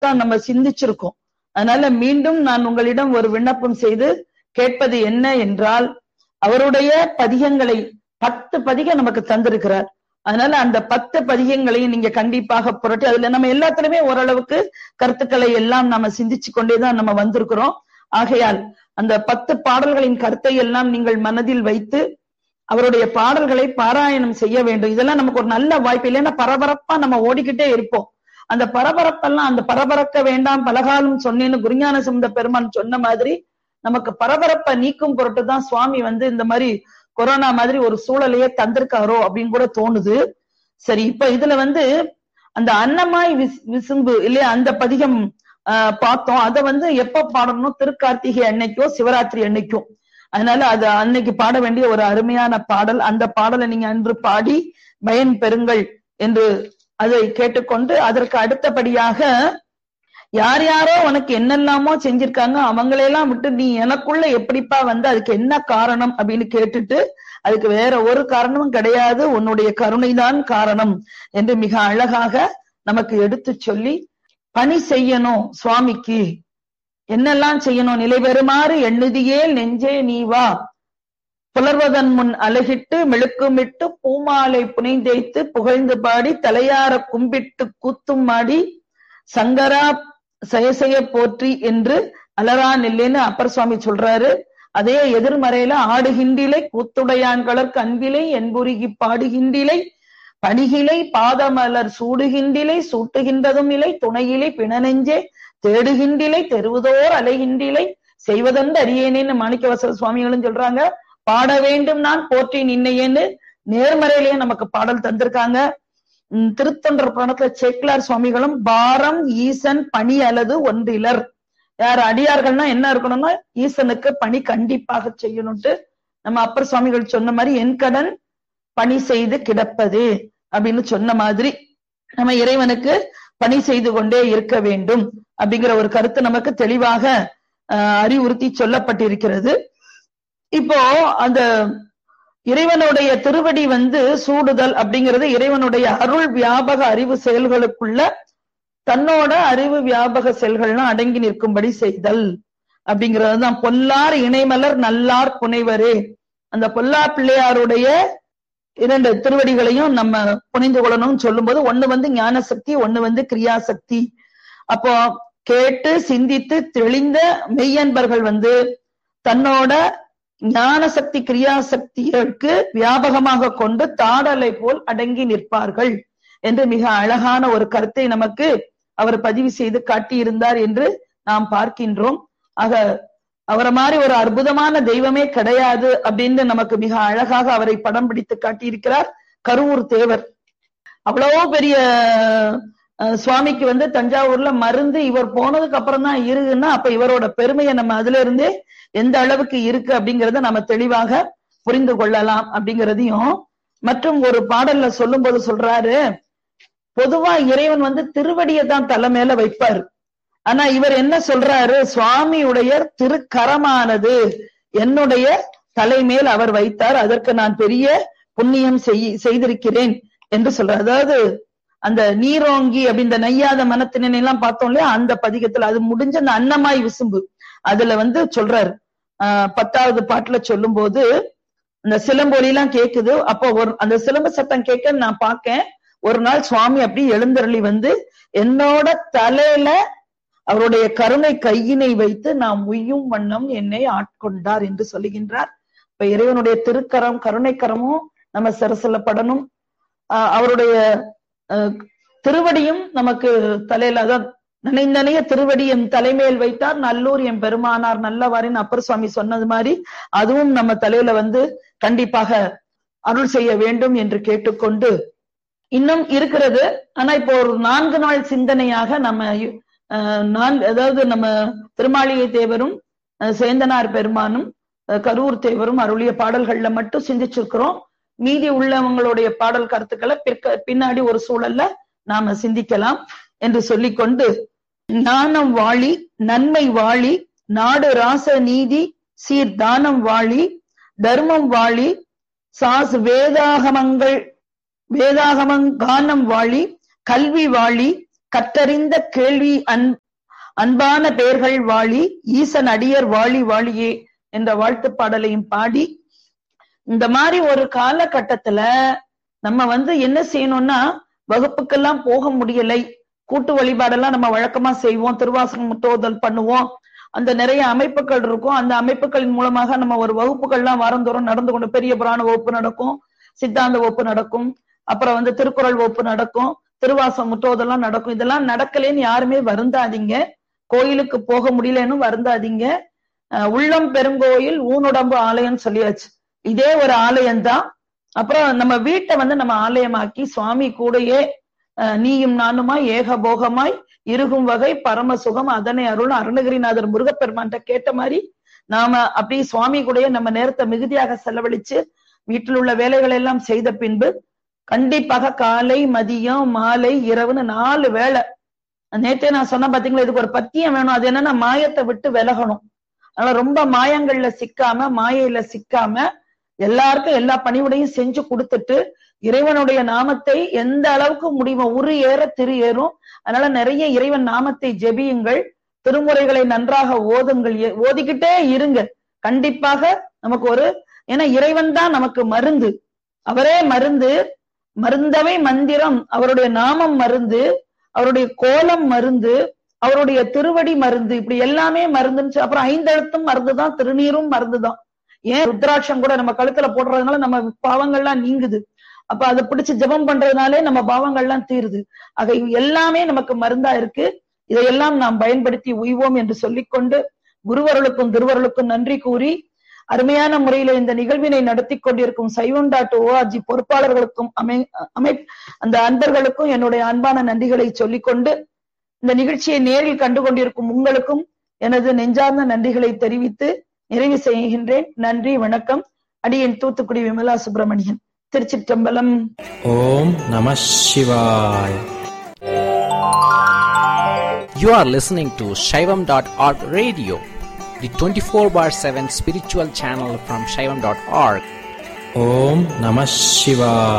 தான் நம்ம சிந்திச்சிருக்கோம். அதனால மீண்டும் நான் உங்களிடம் ஒரு விண்ணப்பம் செய்து கேட்பது என்ன என்றால், அவருடைய பதிகங்களை 10 பதிகம் நமக்கு தந்திருக்கிறார். அதனால அந்த 10 பதிகங்களையும் நீங்க கண்டிப்பாக புரட்டி, அதுல நம்ம எல்லாத்துலயுமே ஓரளவுக்கு கருத்துக்களை எல்லாம் நம்ம சிந்திச்சு கொண்டேதான் நம்ம வந்திருக்கிறோம். ஆகையால் அந்த 10 பாடல்களின் கருத்தை எல்லாம் நீங்கள் மனதில் வைத்து அவருடைய பாடல்களை பாராயணம் செய்ய வேண்டும். இதெல்லாம் நமக்கு ஒரு நல்ல வாய்ப்பு. இல்லைன்னா பரபரப்பா நம்ம ஓடிக்கிட்டே இருப்போம். அந்த பரபரப்பெல்லாம், அந்த பரபரக்க வேண்டாம் பலகாலம் சொன்னேன்னு குருஞான சம்பந்த பெருமான் சொன்ன மாதிரி நமக்கு பரபரப்பை நீக்கும் பொருட்டு தான் சுவாமி இந்த மாதிரி கொரோனா மாதிரி ஒரு சூழலையே தந்திருக்காரோ அப்படின்னு கூட தோணுது. சரி, இப்ப இதுல அந்த அன்னமாய் விசும்பு இல்லையா, அந்த பதிகம் பார்த்தோம். அதை எப்ப பாடணும்? திருக்கார்த்திகை அன்னைக்கோ சிவராத்திரி அன்னைக்கும். அதனால அது அன்னைக்கு பாட வேண்டிய ஒரு அருமையான பாடல். அந்த பாடலை நீங்க அன்று பாடி பயன் பெறுங்கள் என்று அதை கேட்டுக்கொண்டு, அதற்கு அடுத்தபடியாக யார் யாரோ உனக்கு என்னெல்லாமோ செஞ்சிருக்காங்க, அவங்களையெல்லாம் விட்டு நீ எனக்குள்ள எப்படிப்பா அதுக்கு என்ன காரணம் அப்படின்னு கேட்டுட்டு, அதுக்கு வேற ஒரு காரணமும் கிடையாது, உன்னுடைய கருணைதான் காரணம் என்று மிக அழகாக நமக்கு எடுத்து சொல்லி, பணி செய்யணும் சுவாமிக்கு, என்னெல்லாம் செய்யணும்? நிலை பெறுமாறு எண்ணுதியேல் நெஞ்சே நீ வா, புலர்வதன் முன் அழகிட்டு மெழுக்குமிட்டு பூமாலை புனைந்தேய்த்து புகழ்ந்து பாடி தலையார கும்பிட்டு கூத்தும் மாடி சங்கரா செயசெய போற்றி என்று அலரா நெல்லேன்னு அப்பர் சுவாமி சொல்றாரு. அதே எதிர்மறையில ஆடுகின்றிலை கூத்துடையான்களற்கு அன்பிலை என்புருகி பாடுகின்றிலை பணிகிலை பாதமலர் சூடுகின்றிலை சூட்டுகின்றதும் இலை துணையிலை பிணநெஞ்சே தேடுகின்றிலை தெருவுதோர் அலைகின்றிலை செய்வதென்று அறியேனேன்னு மாணிக்கவாசகர் சுவாமிகளும் சொல்றாங்க. பாட வேண்டும் நான் போற்றி நின்னையேன்னு நேர்மறையிலேயே நமக்கு பாடல் தந்திருக்காங்க. திருத்தொண்டர் புராணத்துல சேக்கிலார் சுவாமிகளும் பாரம் ஈசன் பணி அல்லது ஒன்றிலர், யார் அடியார்கள்னா என்ன இருக்கணும்னா ஈசனுக்கு பணி கண்டிப்பாக செய்யணும்ட்டு நம்ம அப்பர் சுவாமிகள் சொன்ன மாதிரி என் கடன் பணி செய்து கிடப்பது அப்படின்னு சொன்ன மாதிரி நம்ம இறைவனுக்கு பணி செய்து கொண்டே இருக்க வேண்டும் அப்படிங்கிற ஒரு கருத்து நமக்கு தெளிவாக அறிவுறுத்தி சொல்லப்பட்டிருக்கிறது. இப்போ அந்த இறைவனுடைய திருவடி சூடுதல் அப்படிங்கிறது இறைவனுடைய அருள் வியாபக அறிவு செயல்களுக்குள்ள தன்னோட அறிவு வியாபக செயல்கள்லாம் அடங்கி நிற்கும்படி செய்தல் அப்படிங்கிறதுதான். பொல்லார் இணைமலர் நல்லார் புனைவரே, அந்த பொல்லா பிள்ளையாருடைய 2 திருவடிகளையும் நம்ம புனைந்து கொள்ளணும்னு சொல்லும் போது, ஒண்ணு ஞான சக்தி, ஒண்ணு கிரியாசக்தி. அப்போ கேட்டு சிந்தித்து தெளிந்த மெய்யன்பர்கள் தன்னோட ஞான சக்தி கிரியாசக்திகளுக்கு வியாபகமாக கொண்டு தாடலை போல் அடங்கி நிற்பார்கள் என்று மிக அழகான ஒரு கருத்தை நமக்கு அவர் பதிவு செய்து காட்டியிருந்தார் என்று நாம் பார்க்கின்றோம். ஆக அவரை மாதிரி ஒரு அற்புதமான தெய்வமே கிடையாது அப்படின்னு நமக்கு மிக அழகாக அவரை படம் பிடித்து காட்டியிருக்கிறார் கருவூர் தேவர். அவ்வளவோ பெரிய சுவாமிக்கு தஞ்சாவூர்ல மருந்து இவர் போனதுக்கு அப்புறம் தான் இருக்குன்னா, அப்ப இவரோட பெருமையை நம்ம அதுல இருந்தே எந்த அளவுக்கு இருக்கு அப்படிங்கறத நம்ம தெளிவாக புரிந்து கொள்ளலாம் அப்படிங்கிறதையும் மற்றும் ஒரு பாடல்ல சொல்லும் போது சொல்றாரு, பொதுவா இறைவன் திருவடியை தான் தலை மேல வைப்பாரு. ஆனா இவர் என்ன சொல்றாரு, சுவாமியுடைய திருக்கரமானது என்னுடைய தலைமேல் அவர் வைத்தார், அதற்கு நான் பெரிய புண்ணியம் செய்திருக்கிறேன் என்று சொல்றார். அதாவது அந்த நீரோங்கி அப்படின்ற நையாத மனத்தினை எல்லாம் பார்த்தோம் இல்லையா, அந்த பதிகத்துல அது முடிஞ்ச அந்த அன்னமாய் விசும்பு அதுல சொல்றாரு. 10வது பாட்டுல சொல்லும் போது அந்த சிலம்பொலி எல்லாம் கேக்குது. அப்போ அந்த சிலம்பு சத்தம் கேட்க நான் பார்க்கேன். ஒரு நாள் சுவாமி அப்படி எழுந்தருளி என்னோட தலையில அவருடைய கருணை கையினை வைத்து நாம் உய்யும் வண்ணம் என்னை ஆட்கொண்டார் என்று சொல்லுகின்றார். இப்ப இறைவனுடைய திருக்கரம் கருணைக்கரமும் நம்ம சிரசிலப்படணும். அவருடைய திருவடியும் நமக்கு தலையில, அதான் நினைந்தனைய திருவடி என் தலைமையில் வைத்தார் நல்லூர் என் பெருமானார் நல்லவாரின் அப்பர் சுவாமி சொன்னது மாதிரி அதுவும் நம்ம தலையில கண்டிப்பாக அருள் செய்ய வேண்டும் என்று கேட்டுக்கொண்டு இன்னும் இருக்கிறது. ஆனா இப்போ ஒரு 4 நாள் சிந்தனையாக நம்ம அதாவது நம்ம திருமாளிகை தேவரும் சேந்தனார் பெருமானும் கரூர் தேவரும் அருளிய பாடல்கள்ல மட்டும் சிந்திச்சிருக்கிறோம். மீதி உள்ளவங்களுடைய பாடல் கருத்துக்களை பின்னாடி ஒரு சூழல்ல நாம சிந்திக்கலாம் என்று சொல்லிக்கொண்டு, ஞானம் வாழி நன்மை வாழி நாடு ராச நீதி சீர் தானம் வாழி தர்மம் வாழி சாஸ் வேதாகமங்கானம் வாழி கல்வி வாழி கற்றறிந்த கேள்வி அன்பான பெயர்கள் வாழி, ஈசன் அடியர் வாழி வாழியே என்ற வாழ்த்து பாடலையும் பாடி, இந்த மாதிரி ஒரு காலகட்டத்துல நம்ம என்ன செய்யணும்னா, வகுப்புக்கெல்லாம் போக முடியலை, கூட்டு வழிபாடெல்லாம் நம்ம வழக்கமா செய்வோம், திருவாசகம் முற்றோதல் பண்ணுவோம், அந்த நிறைய அமைப்புகள் இருக்கும். அந்த அமைப்புகளின் மூலமாக நம்ம ஒரு வகுப்புகள்லாம் வாரந்தோறும் நடந்து கொண்டு, பெரிய புராண வகுப்பு நடக்கும், சித்தாந்த வகுப்பு நடக்கும், அப்புறம் திருக்குறள் வகுப்பு நடக்கும், திருவாசகம் முற்றோதெல்லாம் நடக்கும். இதெல்லாம் நடக்கலேன்னு யாருமே வருந்தாதீங்க. கோயிலுக்கு போக முடியலன்னு வருந்தாதீங்க. உள்ளம் பெருங்கோயில் ஊனுடம்பு ஆலயம் சொல்லியாச்சு. இதே ஒரு ஆலயம்தான். அப்புறம் நம்ம வீட்டை நம்ம ஆலயமாக்கி சுவாமி கூடயே நீயும் நானுமாய் ஏகபோகமாய் இருக்கும் வகை பரமசுகம் அதனை அருள் அருணகிரிநாதர் முருகப்பெருமான்ட்ட கேட்ட மாதிரி நாம அப்படி சுவாமி கூடயே நம்ம நேரத்தை மிகுதியாக செலவழிச்சு வீட்டில் உள்ள வேலைகளை எல்லாம் செய்த பின்பு கண்டிப்பாக காலை மதியம் மாலை இரவுன்னு 4 வேளை, நேற்றே நான் சொன்ன பாத்தீங்களா, இதுக்கு ஒரு பத்தியம் வேணும். அது என்னன்னா மாயத்தை விட்டு விலகணும். அதனால ரொம்ப மாயங்கள்ல சிக்காம, மாயையில சிக்காம எல்லாருக்கும் எல்லா பணிவுடையும் செஞ்சு கொடுத்துட்டு இறைவனுடைய நாமத்தை எந்த அளவுக்கு முடியுமோ உரு ஏற திரு ஏறும். அதனால நிறைய இறைவன் நாமத்தை ஜெபியுங்கள், திருமுறைகளை நன்றாக ஓதுங்கள், ஓதிக்கிட்டே இருங்க. கண்டிப்பாக நமக்கு ஏன்னா இறைவன் தான் நமக்கு மருந்து, அவரே மருந்து, மருந்தவை மந்திரம், அவருடைய நாமம் மருந்து, அவருடைய கோலம் மருந்து, அவருடைய திருவடி மருந்து, இப்படி எல்லாமே மருந்துன்னு. அப்புறம் 5 எழுத்தும் மருந்துதான், திருநீரும் மருந்துதான். ஏன் ருத்ராட்சம் கூட நம்ம கழுத்துல போடுறதுனால நம்ம பாவங்கள்லாம் நீங்குது. அப்ப அதை பிடிச்சு ஜெபம் பண்றதுனாலே நம்ம பாவங்கள்லாம் தீருது. ஆக எல்லாமே நமக்கு மருந்தா இருக்கு. இதையெல்லாம் நாம் பயன்படுத்தி உய்வோம் என்று சொல்லிக்கொண்டு குருவருளுக்கும் திருவருளுக்கும் நன்றி கூறி அருமையான முறையில இந்த நிகழ்வினை நடத்தி கொண்டிருக்கும் Saivam.org பொறுப்பாளர்களுக்கும் அந்த அன்பர்களுக்கும் என்னுடைய அன்பான நன்றிகளை சொல்லிக்கொண்டு இந்த நிகழ்ச்சியை நேரில் கண்டு கொண்டிருக்கும் உங்களுக்கும் எனது நெஞ்சார்ந்த நன்றிகளை தெரிவித்து நிறைவு செய்கின்றேன். நன்றி, வணக்கம். அடியேன் தூத்துக்குடி விமலா சுப்பிரமணியன், திருச்சிற்றம்பலம். ஓம் நம சிவாய. You are listening to Shaivam.org radio, the 24/7 spiritual channel from Shaivam.org. Om Namah Shivaya.